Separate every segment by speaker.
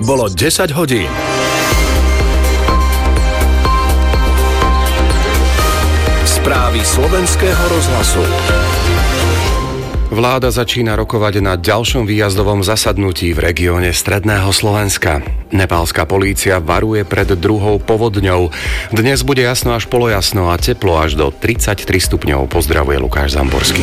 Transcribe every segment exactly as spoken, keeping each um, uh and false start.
Speaker 1: bolo desať hodín. Správy slovenského rozhlasu. Vláda začína rokovať na ďalšom výjazdovom zasadnutí v regióne stredného Slovenska. Nepálska polícia varuje pred druhou povodňou. Dnes bude jasno až polojasno a teplo až do tridsaťtri stupňov. Pozdravuje Lukáš Zamborský.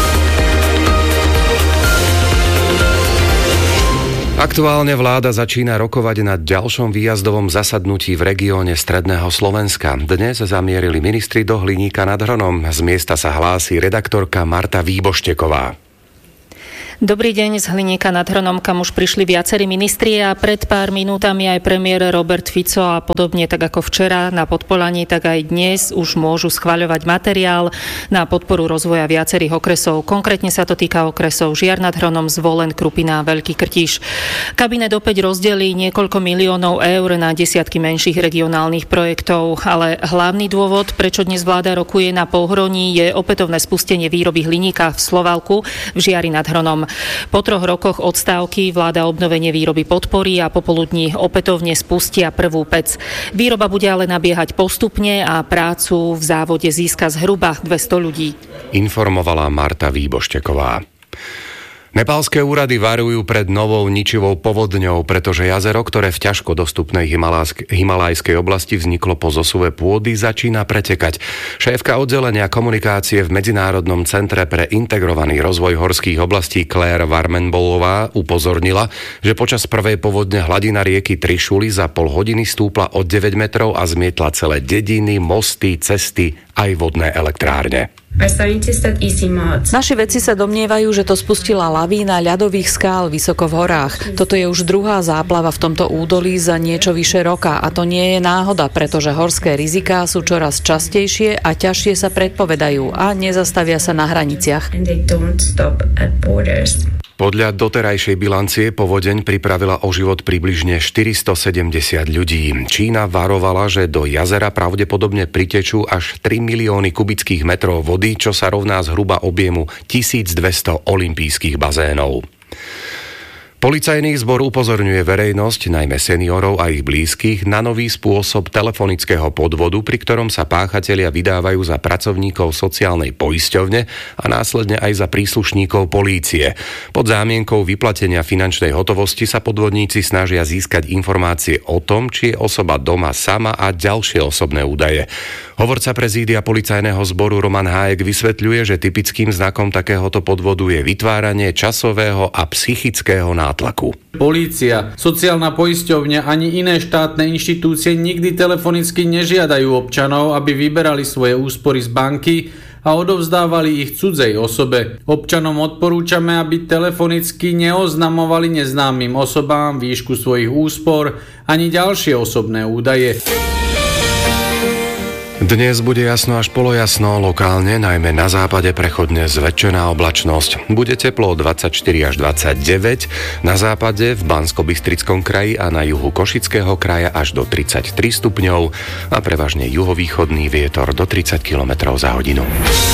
Speaker 1: Aktuálne vláda začína rokovať na ďalšom výjazdovom zasadnutí v regióne stredného Slovenska. Dnes zamierili ministri do Hliníka nad Hronom. Z miesta sa hlási redaktorka Marta Výbošteková.
Speaker 2: Dobrý deň, z Hliníka nad Hronom, kam už prišli viacerí ministri a pred pár minútami aj premiér Robert Fico a podobne tak ako včera na Podpolani, tak aj dnes už môžu schvaľovať materiál na podporu rozvoja viacerých okresov. Konkrétne sa to týka okresov Žiar nad Hronom, Zvolen, Krupina a Veľký Krtíš. Kabinet opäť rozdelí niekoľko miliónov eur na desiatky menších regionálnych projektov, ale hlavný dôvod, prečo dnes vláda rokuje na Pohroní, je opätovné spustenie výroby hliníka v Slovalku v Žiari nad Hronom. Po troch rokoch odstávky vláda obnovenie výroby podporí a popoludní opätovne spustia prvú pec. Výroba bude ale nabiehať postupne a prácu v závode získa zhruba dvesto ľudí.
Speaker 1: Informovala Marta Výbošteková. Nepálske úrady varujú pred novou ničivou povodňou, pretože jazero, ktoré v ťažko dostupnej himalajskej oblasti vzniklo po zosuve pôdy, začína pretekať. Šéfka oddelenia komunikácie v Medzinárodnom centre pre integrovaný rozvoj horských oblastí Claire Warmenbolová upozornila, že počas prvej povodne hladina rieky Trišuli za pol hodiny stúpla o deväť metrov a zmietla celé dediny, mosty, cesty aj vodné elektrárne.
Speaker 3: Naši vedci sa domnievajú, že to spustila lavína ľadových skál vysoko v horách. Toto je už druhá záplava v tomto údolí za niečo vyše roka a to nie je náhoda, pretože horské riziká sú čoraz častejšie a ťažšie sa predpovedajú a nezastavia sa na hraniciach.
Speaker 1: Podľa doterajšej bilancie povodeň pripravila o život približne štyristosedemdesiat ľudí. Čína varovala, že do jazera pravdepodobne pritečú až tri milióny kubických metrov vody, čo sa rovná zhruba objemu tisícdvesto olympijských bazénov. Policajný zbor upozorňuje verejnosť, najmä seniorov a ich blízkych, na nový spôsob telefonického podvodu, pri ktorom sa páchatelia vydávajú za pracovníkov sociálnej poisťovne a následne aj za príslušníkov polície. Pod zámienkou vyplatenia finančnej hotovosti sa podvodníci snažia získať informácie o tom, či je osoba doma sama a ďalšie osobné údaje. Hovorca prezídia policajného zboru Roman Hájek vysvetľuje, že typickým znakom takéhoto podvodu je vytváranie časového a psychického nátlaku.
Speaker 4: Polícia, sociálna poisťovňa ani iné štátne inštitúcie nikdy telefonicky nežiadajú občanov, aby vyberali svoje úspory z banky a odovzdávali ich cudzej osobe. Občanom odporúčame, aby telefonicky neoznamovali neznámym osobám výšku svojich úspor ani ďalšie osobné údaje.
Speaker 1: Dnes bude jasno až polojasno, lokálne, najmä na západe prechodne zväčšená oblačnosť. Bude teplo dvadsaťštyri až dvadsaťdeväť, na západe v Banskobystrickom kraji a na juhu Košického kraja až do tridsaťtri stupňov a prevažne juhovýchodný vietor do tridsať kilometrov za hodinu.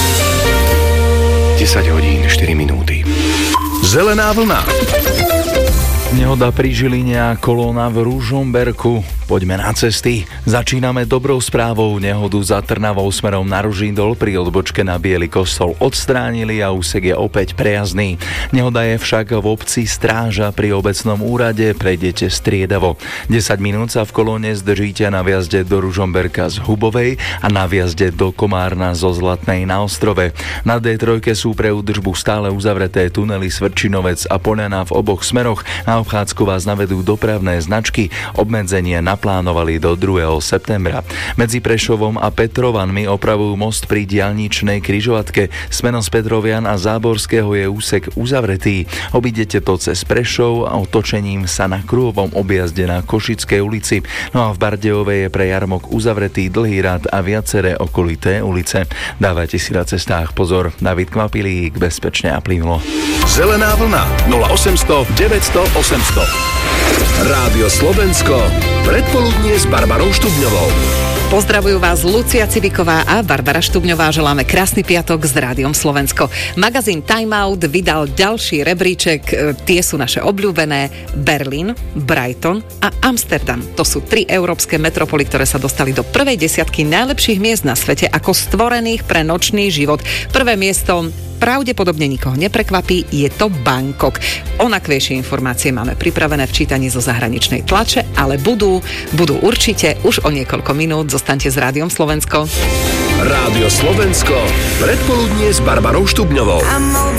Speaker 1: desať hodín štyri minúty. Zelená vlna.
Speaker 5: Nehoda pri Žiline a kolóna v Ružomberku. Poďme na cesty. Začíname dobrou správou. Nehodu za Trnavou smerom na Ružindol pri odbočke na Biely kostol odstránili a úsek je opäť prejazdný. Nehoda je však v obci Stráža pri obecnom úrade. Prejdete striedavo. desať minút sa v kolóne zdržíte na vjazde do Ružomberka z Hubovej a na vjazde do Komárna zo Zlatnej na Ostrove. Na dé tri sú pre údržbu stále uzavreté tunely Svrčinovec a Poľana v oboch smeroch. Na obchádzku vás navedú dopravné značky. Obmedzenie naplánovali do druhého septembra. Medzi Prešovom a Petrovanmi opravujú most pri diaľničnej križovatke. Smerom z Petrovian a Záborského je úsek uzavretý. Obídete to cez Prešov a otočením sa na kruhovom objazde na Košickej ulici. No a v Bardejove je pre jarmok uzavretý dlhý rad a viaceré okolité ulice. Dávajte si na cestách pozor. David Kvapilík, bezpečne a plynulo.
Speaker 1: Zelená vlna nula osemsto deväťsto osemsto. Rádio Slovensko. Predpoludnie s Barbarou Štubňovou.
Speaker 6: Pozdravujú vás Lucia Civiková a Barbara Štubňová. Želáme krásny piatok s Rádiom Slovensko. Magazín Time Out vydal ďalší rebríček. Tie sú naše obľúbené: Berlín, Brighton a Amsterdam. To sú tri európske metropoly, ktoré sa dostali do prvej desiatky najlepších miest na svete ako stvorených pre nočný život. Prvé miesto pravdepodobne nikoho neprekvapí, je to Bangkok. Onakvejšie informácie máme pripravené v čítaní zo zahraničnej tlače, ale budú, budú určite už o niekoľko minút. Zostaňte s Rádiom Slovensko.
Speaker 7: Rádio Slovensko, predpoludnie s Barbarou Štubňovou.